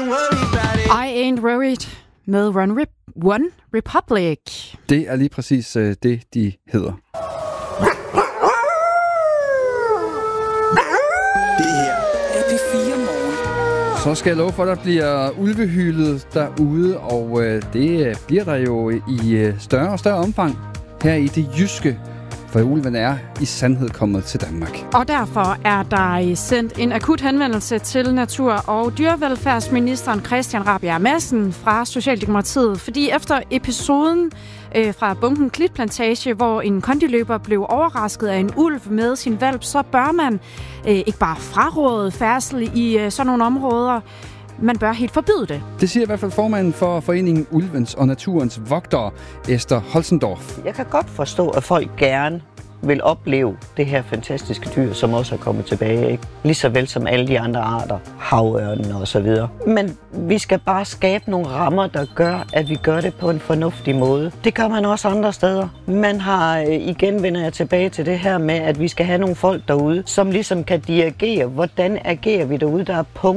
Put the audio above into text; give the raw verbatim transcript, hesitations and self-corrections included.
I Ain't Worried med One, Rep- One Republic. Det er lige præcis uh, det, de hedder. Så skal jeg love for, at der bliver ulvehylet derude, og øh, det øh, bliver der jo i øh, større og større omfang her i det jyske, for ulven er i sandhed kommet til Danmark. Og derfor er der sendt en akut henvendelse til natur- og dyrevelfærdsministeren Christian Rabjerg Madsen fra Socialdemokratiet, fordi efter episoden øh, fra Bunken Klitplantage, hvor en kondiløber blev overrasket af en ulv med sin hvalp, så bør man øh, ikke bare fraråde færdsel i øh, sådan nogle områder, man bør helt forbyde det. Det siger i hvert fald formanden for foreningen Ulvens og Naturens Vogtere, Esther Holzendorf. Jeg kan godt forstå, at folk gerne vil opleve det her fantastiske dyr, som også er kommet tilbage, ikke? Lige så vel som alle de andre arter, havørnen og så videre. Men vi skal bare skabe nogle rammer, der gør, at vi gør det på en fornuftig måde. Det gør man også andre steder. Man har, igen vender jeg tilbage til det her med, at vi skal have nogle folk derude, som ligesom kan dirigere, hvordan agerer vi derude. Der er punkt